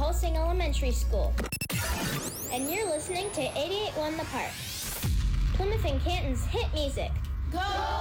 Pulsing Elementary School. And you're listening to 88.1 The Park, Plymouth and Canton's hit music. Go